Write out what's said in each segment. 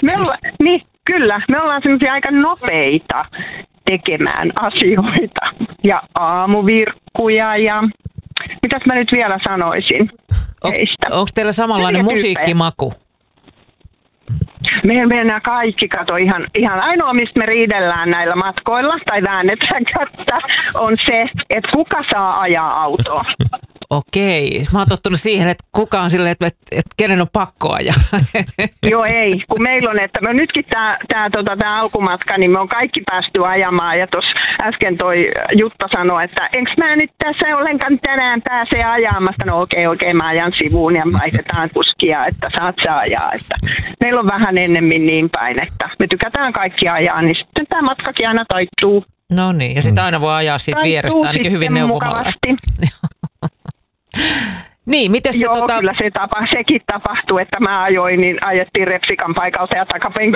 Kyllä, me ollaan semmoisia aika nopeita tekemään asioita ja aamuvirkkuja ja mitäs mä nyt vielä sanoisin heistä. Onko teillä samanlainen musiikkimaku? Me mennään kaikki, kato ihan ainoa, mistä me riidellään näillä matkoilla tai väännetään kättä, on se, että kuka saa ajaa autoa. Okei. Mä oon tottunut siihen, että kuka on silleen, että kenen on pakko ajaa. Joo ei, kun meillä on, että nytkin tämä alkumatka, niin me on kaikki päästy ajamaan ja tuossa äsken toi Jutta sanoi, että enkö mä nyt tässä ollenkaan tänään pääse ajamasta. No okei, mä ajan sivuun ja vaihdetaan kuskia, että saat sä ajaa. Että meillä on vähän ennemmin niin päin, että me tykätään kaikki ajaa, niin sitten tämä matkakin aina taittuu. No niin, ja sitten aina voi ajaa siitä vierestä ainakin hyvin neuvomalla. Niin, miten se Joo, kyllä sekin tapahtui, että mä ajoin, niin ajettiin repsikan paikalta ja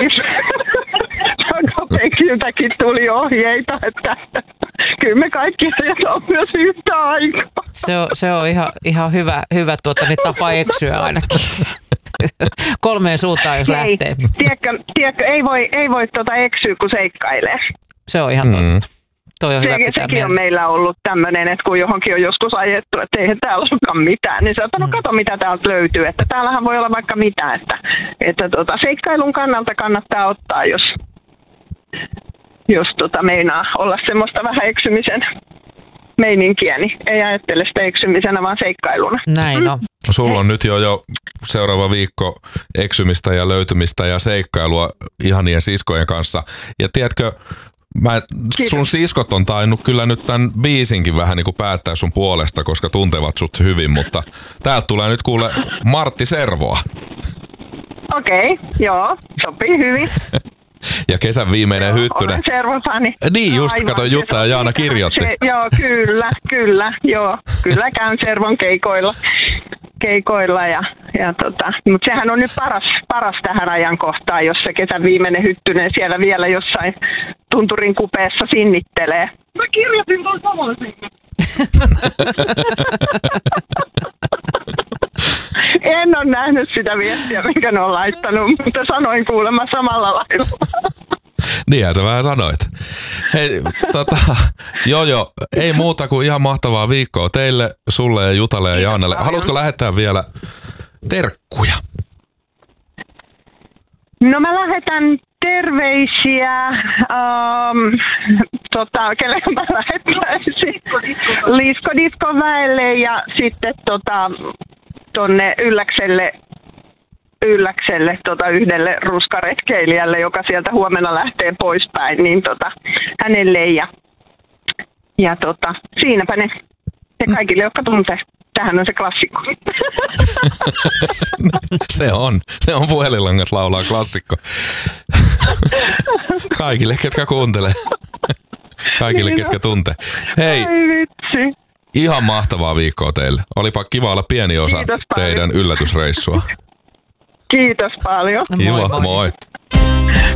takapenkiltäkin tuli ohjeita, että kyllä me kaikki ajetaan myös yhtä aikaa. Se on ihan hyvä tapa eksyä ainakin. 3 suuntaan, jos lähtee. Tiedätkö, ei voi eksyä, kun seikkailee. Se on ihan totta. Sekin on meillä ollut tämmöinen, että kun johonkin on joskus ajettu, että eihän täällä olekaan mitään, niin sä kato mitä täältä löytyy, että täällähän voi olla vaikka mitä, että seikkailun kannalta kannattaa ottaa, jos meinaa olla semmoista vähän eksymisen meininkiä, niin ei ajattele sitä eksymisenä, vaan seikkailuna. Näin on. Sulla on nyt jo seuraava viikko eksymistä ja löytymistä ja seikkailua ihanien siskojen kanssa. Ja tiedätkö, sun siskot on tainnut kyllä nyt tämän biisinkin vähän niin kuin päättää sun puolesta, koska tuntevat sut hyvin, mutta täältä tulee nyt kuule Martti Servoa. Okei, joo, sopii hyvin. Ja kesän viimeinen hyttynen. Olen Servo-fani. Niin just, kato Jutta ja Jaana kirjoitti. Joo, kyllä käyn Servon keikoilla mutta sehän on nyt paras tähän ajankohtaan, jos se kesän viimeinen hyttynen siellä vielä jossain tunturin kupeessa sinnittelee. Mä kirjoitin tuon samalla sinne. En ole nähnyt sitä viestiä, minkä ne on laittanut, mutta sanoin kuulemma samalla lailla. Niinhän sä vähän sanoit. Hei, ei muuta kuin ihan mahtavaa viikkoa teille, sulle ja Jutalle ja Jaanalle. Haluatko lähettää vielä terkkuja? No mä lähetän terveisiä, kelle mä lähettäisin? Lisko väelle ja sitten tonne Ylläkselle yhdelle ruskaretkeilijälle, joka sieltä huomenna lähtee poispäin, niin hänelle ja siinäpä ne kaikille, jotka tuntee. Tämähän on se klassikko. Se on puhelinlangat laulaa klassikko. Kaikille, ketkä kuuntelee. Kaikille, ketkä tuntee. Hei, ihan mahtavaa viikkoa teille. Olipa kiva olla pieni osa teidän yllätysreissua. Kiitos paljon. Kiva, moi.